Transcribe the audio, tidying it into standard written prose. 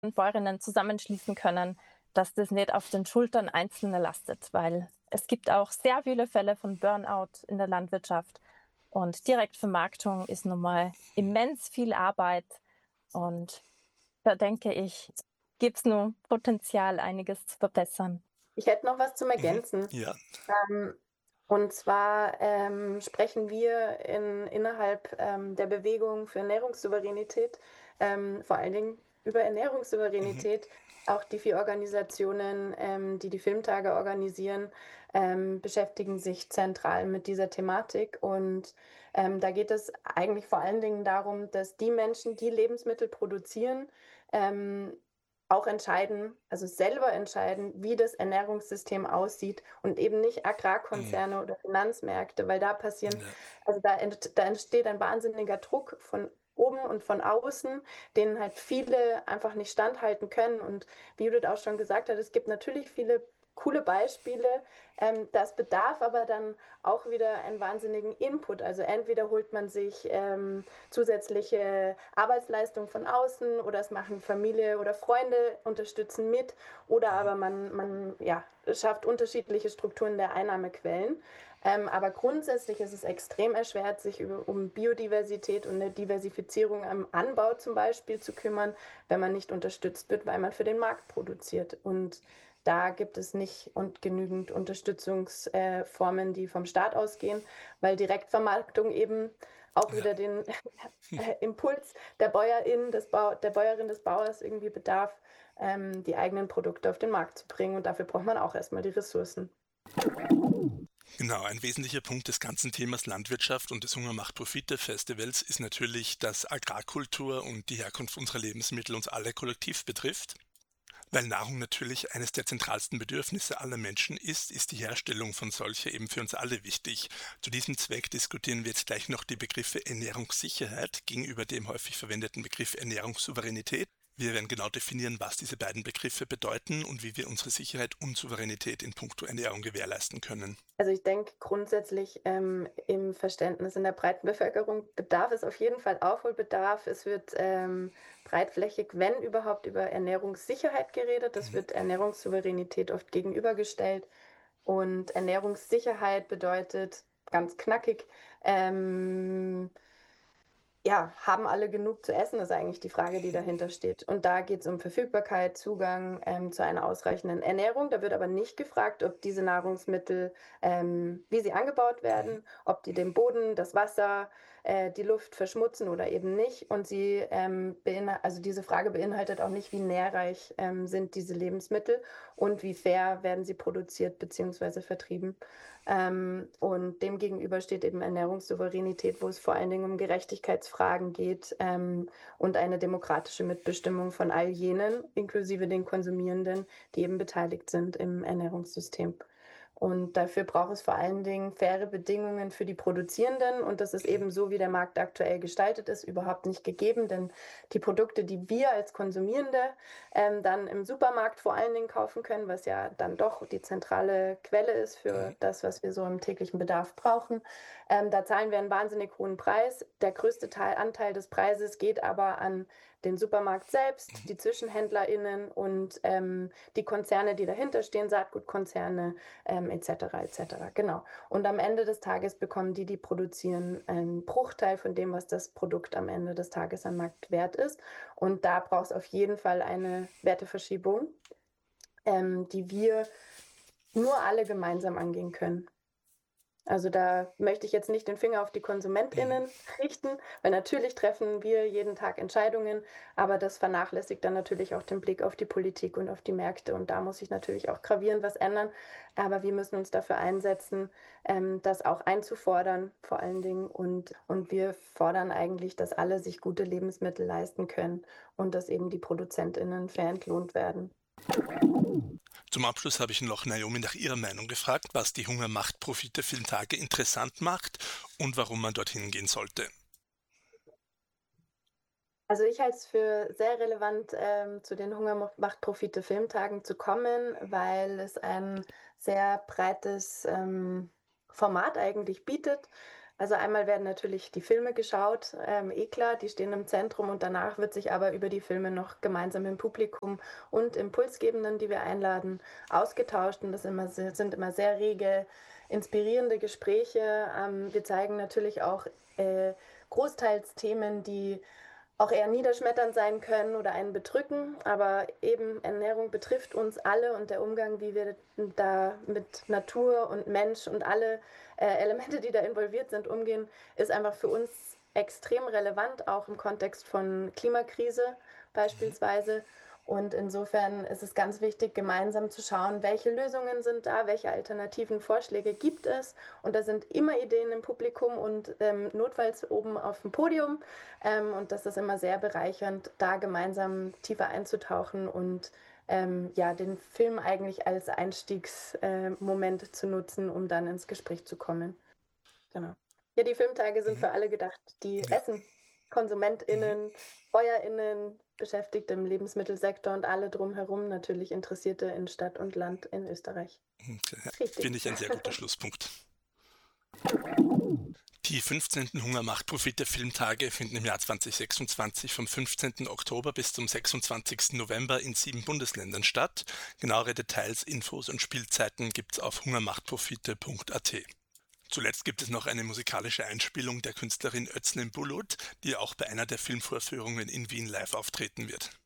Bäuerinnen zusammenschließen können, dass das nicht auf den Schultern Einzelner lastet, weil es gibt auch sehr viele Fälle von Burnout in der Landwirtschaft und Direktvermarktung ist nun mal immens viel Arbeit und da denke ich, gibt's nur Potenzial, einiges zu verbessern. Ich hätte noch was zum Mhm. Ergänzen. Ja. Ähm, und zwar sprechen wir innerhalb der Bewegung für Ernährungssouveränität vor allen Dingen über Mhm. Ernährungssouveränität. Auch die 4 Organisationen, die die Filmtage organisieren, beschäftigen sich zentral mit dieser Thematik. Und da geht es eigentlich vor allen Dingen darum, dass die Menschen, die Lebensmittel produzieren, ähm, auch entscheiden, also selber entscheiden, wie das Ernährungssystem aussieht und eben nicht Mhm. Agrarkonzerne oder Finanzmärkte, weil da passieren, Ja. also da entsteht ein wahnsinniger Druck von oben und von außen, denen halt viele einfach nicht standhalten können. Und wie Judith auch schon gesagt hat, es gibt natürlich viele coole Beispiele. Das bedarf aber dann auch wieder einen wahnsinnigen Input. Also entweder holt man sich zusätzliche Arbeitsleistung von außen oder es machen Familie oder Freunde, unterstützen mit oder Mhm. aber man ja, schafft unterschiedliche Strukturen der Einnahmequellen. Aber grundsätzlich ist es extrem erschwert, sich um Biodiversität und eine Diversifizierung am Anbau zum Beispiel zu kümmern, wenn man nicht unterstützt wird, weil man für den Markt produziert. Und da gibt es nicht und genügend Unterstützungsformen, die vom Staat ausgehen, weil Direktvermarktung eben auch Ja. wieder den Impuls der der Bäuerin, des Bauers irgendwie bedarf, die eigenen Produkte auf den Markt zu bringen. Und dafür braucht man auch erstmal die Ressourcen. Genau, ein wesentlicher Punkt des ganzen Themas Landwirtschaft und des Hunger macht Profite-Festivals ist natürlich, dass Agrarkultur und die Herkunft unserer Lebensmittel uns alle kollektiv betrifft. Weil Nahrung natürlich eines der zentralsten Bedürfnisse aller Menschen ist, ist die Herstellung von solcher eben für uns alle wichtig. Zu diesem Zweck diskutieren wir jetzt gleich noch die Begriffe Ernährungssicherheit gegenüber dem häufig verwendeten Begriff Ernährungssouveränität. Wir werden genau definieren, was diese beiden Begriffe bedeuten und wie wir unsere Sicherheit und Souveränität in puncto Ernährung gewährleisten können. Also ich denke grundsätzlich im Verständnis in der breiten Bevölkerung bedarf es auf jeden Fall Aufholbedarf. Es wird breitflächig, wenn überhaupt, über Ernährungssicherheit geredet. Das Mhm. wird Ernährungssouveränität oft gegenübergestellt. Und Ernährungssicherheit bedeutet ganz knackig, ähm, ja, haben alle genug zu essen, ist eigentlich die Frage, die dahinter steht. Und da geht es um Verfügbarkeit, Zugang zu einer ausreichenden Ernährung. Da wird aber nicht gefragt, ob diese Nahrungsmittel, wie sie angebaut Mhm. werden, ob die den Boden, das Wasser, die Luft verschmutzen oder eben nicht. Und also diese Frage beinhaltet auch nicht, wie nährreich sind diese Lebensmittel und wie fair werden sie produziert bzw. vertrieben. Und demgegenüber steht eben Ernährungssouveränität, wo es vor allen Dingen um Gerechtigkeitsfragen geht und eine demokratische Mitbestimmung von all jenen, inklusive den Konsumierenden, die eben beteiligt sind im Ernährungssystem. Und dafür braucht es vor allen Dingen faire Bedingungen für die Produzierenden. Und das ist Mhm. eben so, wie der Markt aktuell gestaltet ist, überhaupt nicht gegeben. Denn die Produkte, die wir als Konsumierende dann im Supermarkt vor allen Dingen kaufen können, was ja dann doch die zentrale Quelle ist Mhm. für das, was wir so im täglichen Bedarf brauchen. Da zahlen wir einen wahnsinnig hohen Preis. Der größte Anteil des Preises geht aber an den Supermarkt selbst, Mhm. die ZwischenhändlerInnen und die Konzerne, die dahinter stehen, Saatgutkonzerne etc. etc. Genau. Und am Ende des Tages bekommen die produzieren, einen Bruchteil von dem, was das Produkt am Ende des Tages am Markt wert ist. Und da braucht es auf jeden Fall eine Werteverschiebung, die wir nur alle gemeinsam angehen können. Also da möchte ich jetzt nicht den Finger auf die Mhm. KonsumentInnen richten, weil natürlich treffen wir jeden Tag Entscheidungen, aber das vernachlässigt dann natürlich auch den Blick auf die Politik und auf die Märkte. Und da muss sich natürlich auch gravierend was ändern. Aber wir müssen uns dafür einsetzen, das auch einzufordern, vor allen Dingen. Und wir fordern eigentlich, dass alle sich gute Lebensmittel leisten können und dass eben die ProduzentInnen fair entlohnt werden. Zum Abschluss habe ich noch Naomi nach ihrer Meinung gefragt, was die Hunger macht Profite-Filmtage interessant macht und warum man dorthin gehen sollte. Also ich halte es für sehr relevant, zu den Hunger macht Profite Filmtagen zu kommen, weil es ein sehr breites Format eigentlich bietet. Also einmal werden natürlich die Filme geschaut, klar, die stehen im Zentrum und danach wird sich aber über die Filme noch gemeinsam im Publikum und Impulsgebenden, die wir einladen, ausgetauscht und sind immer sehr rege, inspirierende Gespräche. Wir zeigen natürlich auch großteils Themen, die auch eher niederschmetternd sein können oder einen bedrücken, aber eben Ernährung betrifft uns alle und der Umgang, wie wir da mit Natur und Mensch und alle Elemente, die da involviert sind, umgehen, ist einfach für uns extrem relevant, auch im Kontext von Klimakrise beispielsweise. Und insofern ist es ganz wichtig, gemeinsam zu schauen, welche Lösungen sind da, welche alternativen Vorschläge gibt es. Und da sind immer Ideen im Publikum und notfalls oben auf dem Podium. Und das ist immer sehr bereichernd, da gemeinsam tiefer einzutauchen und den Film eigentlich als Einstiegsmoment zu nutzen, um dann ins Gespräch zu kommen. Genau. Ja, die Filmtage sind für alle gedacht, die essen. KonsumentInnen, BäuerInnen, Beschäftigte im Lebensmittelsektor und alle drumherum, natürlich Interessierte in Stadt und Land in Österreich. Finde ich ein sehr guter Schlusspunkt. Die 15. Hunger-macht-Profite-Filmtage finden im Jahr 2026 vom 15. Oktober bis zum 26. November in 7 Bundesländern statt. Genauere Details, Infos und Spielzeiten gibt's auf hungermachtprofite.at. Zuletzt gibt es noch eine musikalische Einspielung der Künstlerin Özlem Bulut, die auch bei einer der Filmvorführungen in Wien live auftreten wird.